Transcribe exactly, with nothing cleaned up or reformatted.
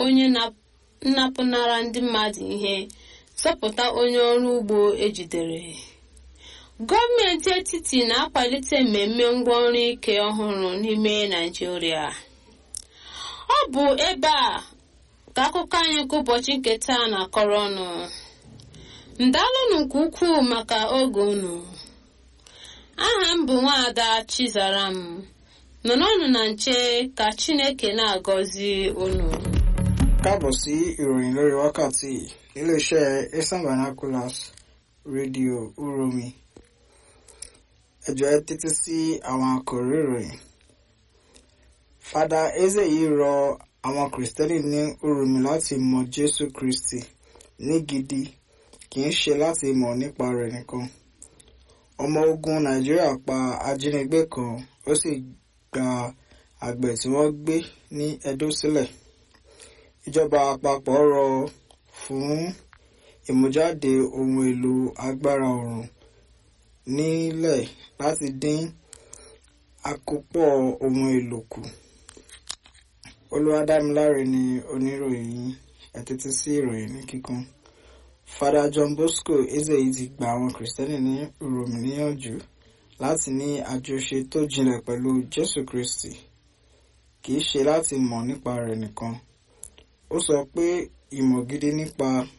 onye nnapụnara ndị mmadụ ihe zọpụta onye ọrụ ugbo ejidere. Gọọmenti etiti na-akwalite mmemme ngwaọrụ ike ọhụrụ n'ime Naịjirịa. Ọ bụ ebe a ka akụkọ anyị nke ụbọchị nke taa na-akọrọ ọnụ. Ndalụnụ nke ukwuu maka oge unu. Aha m bụ Nwaada Chizaram. Nọnọnụ na nche ka Chineke na-agọzi unu. Káàbọ̀ sí ìròyìn lórí wákàtí iléeṣẹ́ Eastern Binoculars rédíò Uromi. Ẹ jọ̀ọ́ ẹ tẹ́tí sí àwọn àkòrí ìròyìn. Fada Eze yìí rọ àwọn Kìrìsìtẹ́nì ní Uromi láti mọ Jésù Kristi ní gidi, kì í ṣe láti mọ̀ nípa rẹ̀ nìkan. Ọmọ ogun Nàìjíríà pa ajínigbé kan, ó sì gba àgbẹ̀ tí wọ́n gbé ní Edo sílẹ̀. Ìjọba àpapọ̀ rọ fún ìmújáde ohun èlò agbára oòrùn nílẹ̀ láti dín àkópọ̀ ohun èlò kù. Olúwadámiláre ni oníròyìn, ẹ tẹ́tí sí ìròyìn ní kíkún. Fada John Bosco Ezeyi ti gba àwọn Kìrìsìtẹ́nì ní Uromi níyànjú láti ní àjọṣe tó jinlẹ̀ pẹ̀lú Jésù Kristi, kì í ṣe láti mọ̀ nípa rẹ̀ nìkan. Ó sọ pé ìmọ̀ gidi nípa